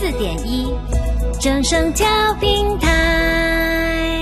104.1正声调频台，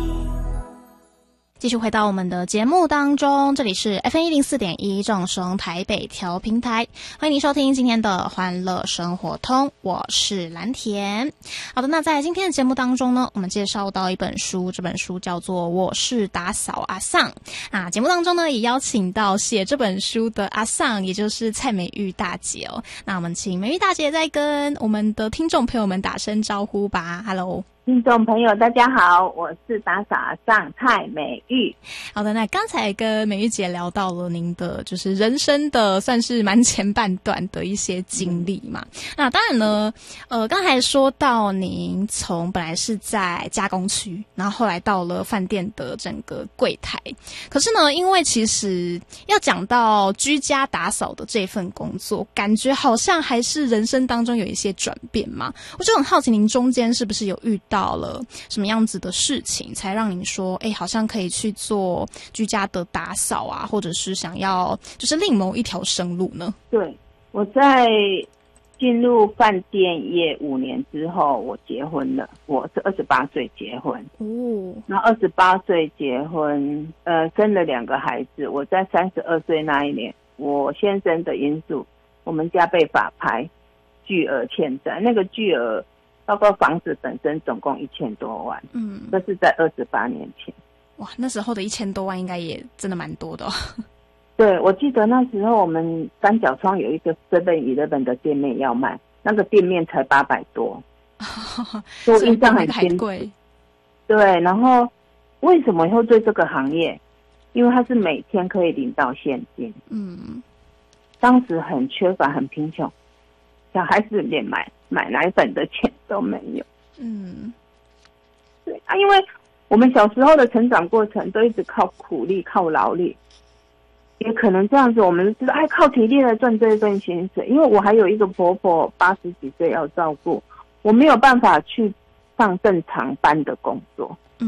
继续回到我们的节目当中，这里是 FM104.1正声台北调频台，欢迎您收听今天的欢乐生活通，我是蓝田。好的，那在今天的节目当中呢，我们介绍到一本书，这本书叫做《我是打扫阿桑》。那节目当中呢，也邀请到写这本书的阿桑，也就是蔡美玉大姐哦。那我们请美玉大姐再跟我们的听众朋友们打声招呼吧。Hello。 听众朋友大家好，我是打扫阿桑蔡美玉。 好的，那刚才跟美玉姐聊到了您的就是人生的算是蛮前半段的一些经历嘛。那当然呢，刚才说到您从本来是在加工区，然后后来到了饭店的整个柜台。可是呢，因为其实要讲到居家打扫的这份工作，感觉好像还是人生当中有一些转变嘛。我就很好奇，您中间是不是有遇到了什么样子的事情，才让您说，好像可以去做居家的打扫啊，或者是想要就是另谋一条生路呢？ 对，我在进入饭店业5年之后，我结婚了。我是28岁结婚，然后28岁结婚，生了2个孩子。我在32岁那一年，我先生的因素，我们家被法拍，巨额欠债，那个巨额包括房子本身总共1000多万，这是在28年前。 哇，那时候的1000多万应该也真的蛮多的哦。 对，我记得那时候我们三角窗有一个 7-Eleven 的店面要卖，那个店面才800多，所以我印象很清楚。对，然后为什么会对这个行业？因为它是每天可以领到现金。当时很缺乏，很贫穷，小孩子连买奶粉的钱都没有。对啊，因为我们小时候的成长过程都一直靠苦力、靠劳力，也可能这样子，我们知道靠体力来赚这一份薪水。因为我还有一个婆婆80几岁要照顾，我没有办法去上正常班的工作。